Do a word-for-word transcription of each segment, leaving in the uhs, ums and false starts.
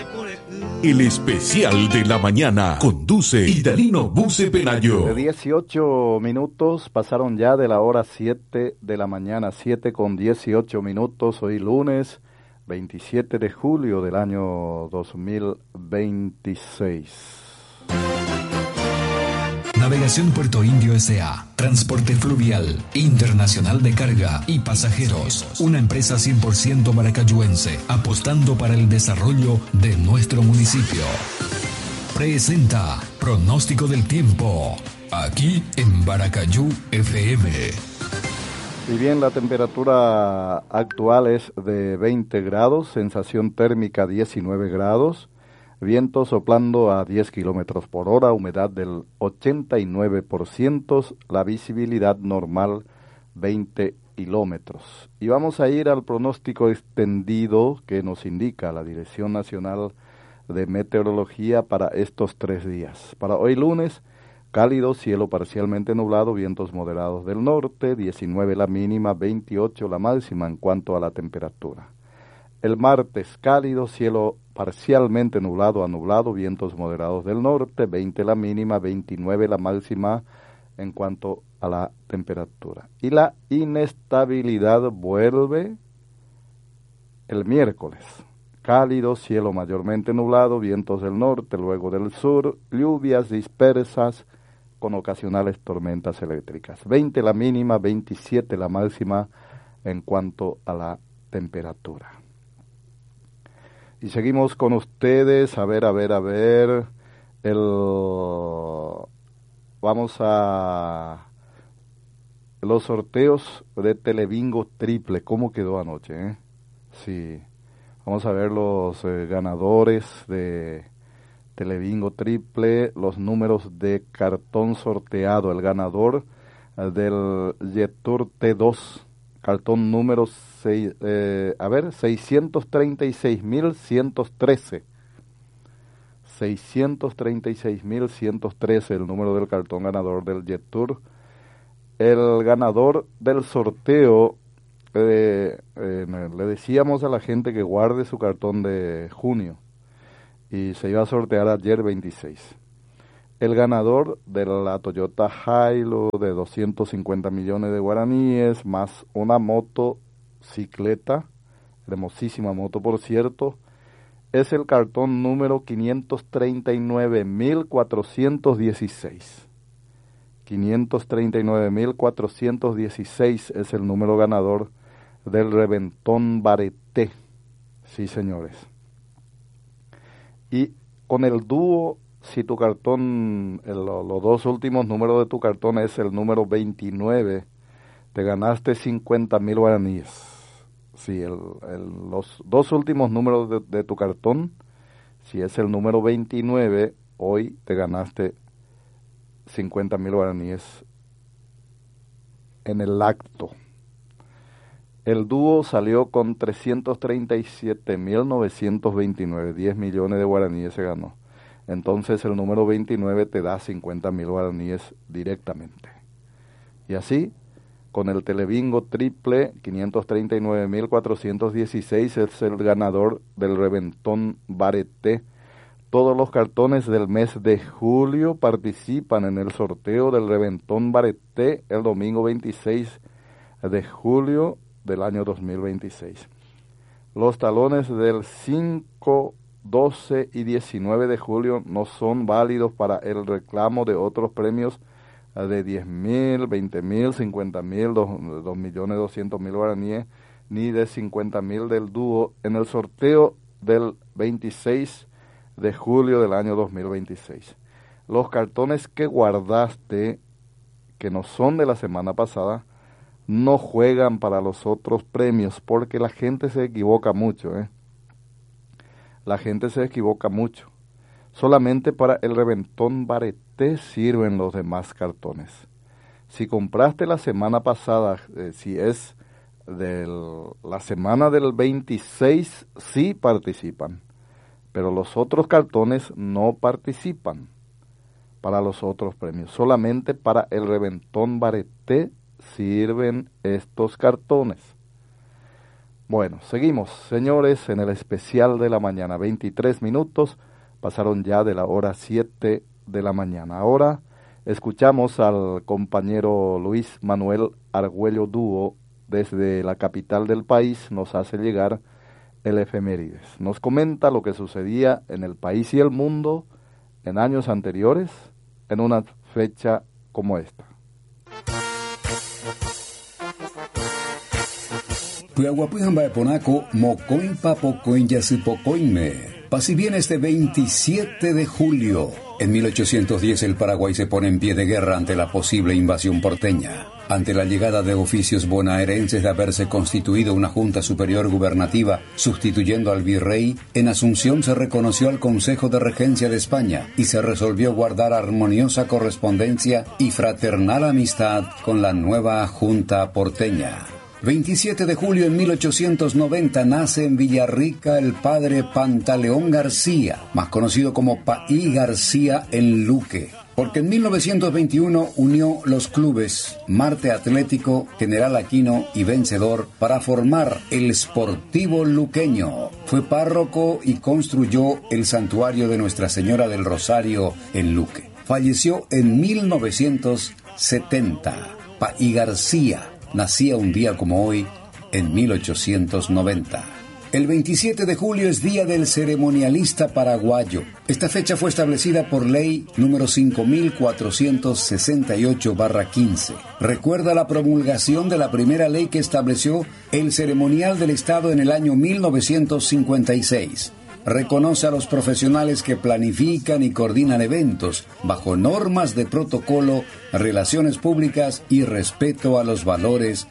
El especial de la mañana conduce Idalino Buce Pelayo. De dieciocho minutos pasaron ya de la hora siete de la mañana, siete con dieciocho minutos, hoy lunes veintisiete de julio del año dos mil veintiséis. Navegación Puerto Indio S A Transporte Fluvial, Internacional de Carga y Pasajeros. Una empresa cien por ciento maracayuense, apostando para el desarrollo de nuestro municipio. Presenta Pronóstico del Tiempo, aquí en Baracayú F M. Y bien, la temperatura actual es de veinte grados, sensación térmica diecinueve grados. Viento soplando a diez kilómetros por hora, humedad del ochenta y nueve por ciento, la visibilidad normal veinte kilómetros. Y vamos a ir al pronóstico extendido que nos indica la Dirección Nacional de Meteorología para estos tres días. Para hoy lunes, cálido, cielo parcialmente nublado, vientos moderados del norte, diecinueve la mínima, veintiocho la máxima en cuanto a la temperatura. El martes, cálido, cielo parcialmente nublado a nublado, vientos moderados del norte, veinte la mínima, veintinueve la máxima en cuanto a la temperatura. Y la inestabilidad vuelve el miércoles. Cálido, cielo mayormente nublado, vientos del norte, luego del sur, lluvias dispersas con ocasionales tormentas eléctricas. veinte la mínima, veintisiete la máxima en cuanto a la temperatura. Y seguimos con ustedes, a ver, a ver, a ver, el, vamos a los sorteos de Telebingo Triple, ¿cómo quedó anoche? Eh? Sí, vamos a ver los eh, ganadores de Telebingo Triple, los números de cartón sorteado, el ganador eh, del Yetur T dos. Cartón número seis, eh, a ver, seiscientos treinta y seis mil ciento trece. seiscientos treinta y seis mil ciento trece, el número del cartón ganador del Jet Tour. El ganador del sorteo, eh, eh, le decíamos a la gente que guarde su cartón de junio y se iba a sortear ayer veintiséis. El ganador de la Toyota Hilux de doscientos cincuenta millones de guaraníes, más una motocicleta, hermosísima moto por cierto, es el cartón número quinientos treinta y nueve mil cuatrocientos dieciséis. quinientos treinta y nueve mil cuatrocientos dieciséis es el número ganador del Reventón Bareté. Sí, señores. Y con el dúo, si tu cartón, el, los dos últimos números de tu cartón es el número veintinueve, te ganaste cincuenta mil guaraníes. Sí, el, el, los dos últimos números de, de tu cartón, si es el número veintinueve, hoy te ganaste cincuenta mil guaraníes en el acto. El dúo salió con trescientos treinta y siete mil novecientos veintinueve, diez millones de guaraníes se ganó. Entonces el número veintinueve te da cincuenta mil guaraníes directamente. Y así, con el Telebingo Triple, quinientos treinta y nueve mil cuatrocientos dieciséis es el ganador del Reventón Bareté. Todos los cartones del mes de julio participan en el sorteo del Reventón Bareté el domingo veintiséis de julio del año dos mil veintiséis. Los talones del cinco, doce y diecinueve de julio no son válidos para el reclamo de otros premios de diez mil, veinte mil, cincuenta mil, dos millones doscientos mil guaraníes, ni de cincuenta mil del dúo en el sorteo del veintiséis de julio del año dos mil veintiséis. Los cartones que guardaste, que no son de la semana pasada, no juegan para los otros premios porque la gente se equivoca mucho, ¿eh? La gente se equivoca mucho. Solamente para el Reventón Bareté sirven los demás cartones. Si compraste la semana pasada, eh, si es de la semana del veintiséis, sí participan. Pero los otros cartones no participan para los otros premios. Solamente para el Reventón Bareté sirven estos cartones. Bueno, seguimos, señores, en el especial de la mañana. veintitrés minutos pasaron ya de la hora siete de la mañana. Ahora escuchamos al compañero Luis Manuel Argüello Dúo desde la capital del país. Nos hace llegar el efemérides. Nos comenta lo que sucedía en el país y el mundo en años anteriores en una fecha como esta. Puyahuapujamba Eponaco, Mocoin Papocoin Yasipocoinme. Pasi bien este veintisiete de julio. En mil ochocientos diez el Paraguay se pone en pie de guerra ante la posible invasión porteña. Ante la llegada de oficios bonaerenses de haberse constituido una junta superior gubernativa sustituyendo al virrey, en Asunción se reconoció al Consejo de Regencia de España y se resolvió guardar armoniosa correspondencia y fraternal amistad con la nueva junta porteña. veintisiete de julio de mil ochocientos noventa nace en Villarrica el padre Pantaleón García, más conocido como Paí García en Luque, porque en mil novecientos veintiuno unió los clubes Marte Atlético, General Aquino y Vencedor para formar el Sportivo Luqueño. Fue párroco y construyó el santuario de Nuestra Señora del Rosario en Luque. Falleció en mil novecientos setenta. Paí García nacía un día como hoy, en mil ochocientos noventa. El veintisiete de julio es Día del Ceremonialista Paraguayo. Esta fecha fue establecida por ley número cinco mil cuatrocientos sesenta y ocho barra quince. Recuerda la promulgación de la primera ley que estableció el ceremonial del Estado en el año mil novecientos cincuenta y seis. Reconoce a los profesionales que planifican y coordinan eventos bajo normas de protocolo, relaciones públicas y respeto a los valores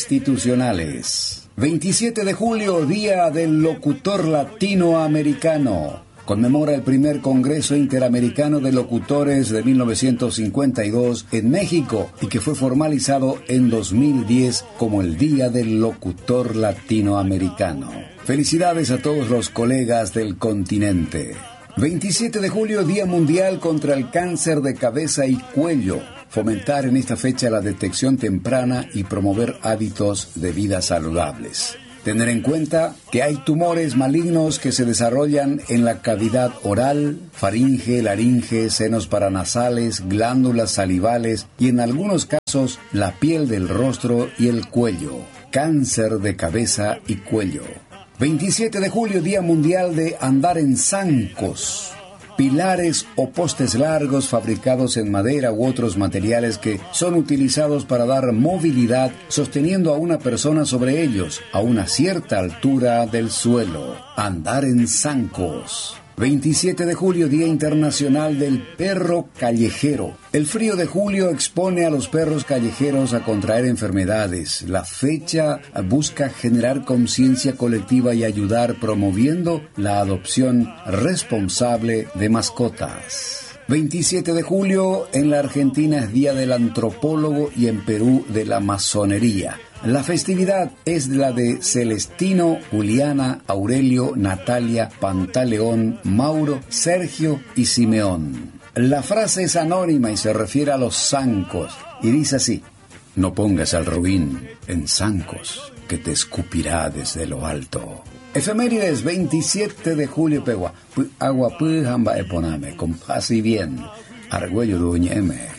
institucionales. veintisiete de julio, Día del Locutor Latinoamericano. Conmemora el primer Congreso Interamericano de Locutores de mil novecientos cincuenta y dos en México y que fue formalizado en dos mil diez como el Día del Locutor Latinoamericano. Felicidades a todos los colegas del continente. veintisiete de julio, Día Mundial contra el Cáncer de Cabeza y Cuello. Fomentar en esta fecha la detección temprana y promover hábitos de vida saludables. Tener en cuenta que hay tumores malignos que se desarrollan en la cavidad oral, faringe, laringe, senos paranasales, glándulas salivales y en algunos casos la piel del rostro y el cuello. Cáncer de cabeza y cuello. veintisiete de julio, Día Mundial de Andar en Zancos. Pilares o postes largos fabricados en madera u otros materiales que son utilizados para dar movilidad sosteniendo a una persona sobre ellos a una cierta altura del suelo. Andar en zancos. veintisiete de julio, Día Internacional del Perro Callejero. El frío de julio expone a los perros callejeros a contraer enfermedades. La fecha busca generar conciencia colectiva y ayudar promoviendo la adopción responsable de mascotas. veintisiete de julio, en la Argentina es Día del Antropólogo y en Perú de la Masonería. La festividad es la de Celestino, Juliana, Aurelio, Natalia, Pantaleón, Mauro, Sergio y Simeón. La frase es anónima y se refiere a los zancos y dice así: no pongas al ruin en zancos, que te escupirá desde lo alto. Efemérides, veintisiete de julio, Pegua. Agua pujamba eponame, con paz y bien. Argüello duñeme.